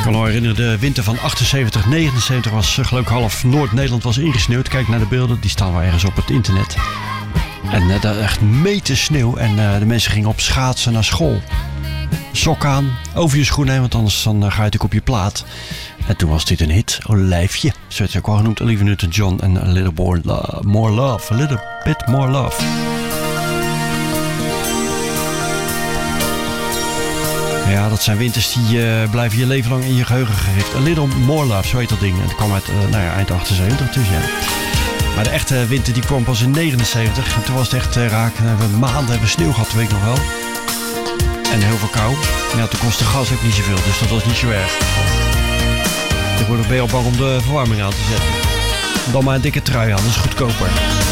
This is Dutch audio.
kan me herinneren, de winter van 78, 79 was geloof ik half Noord-Nederland was ingesneeuwd. Kijk naar de beelden, die staan wel ergens op het internet. En daar echt meten sneeuw en de mensen gingen op schaatsen naar school. Sok aan, over je schoenen heen, want anders dan ga je natuurlijk op je plaat. En toen was dit een hit, Olijfje. Zo werd ze ook al genoemd, Olivia Newton-John en A Little More Love. A Little Bit More Love. Ja, dat zijn winters die blijven je leven lang in je geheugen gegrift. A Little More Love, zo heet dat ding. En dat kwam uit eind 78 dus, ja. Maar de echte winter die kwam pas in 79. En toen was het echt raak. En we maanden sneeuw gehad, weet ik nog wel. En heel veel kou. Ja, toen kostte gas ook niet zoveel, dus dat was niet zo erg. Tegenwoordig ben je al bang om de verwarming aan te zetten. Dan maar een dikke trui aan, dat is goedkoper.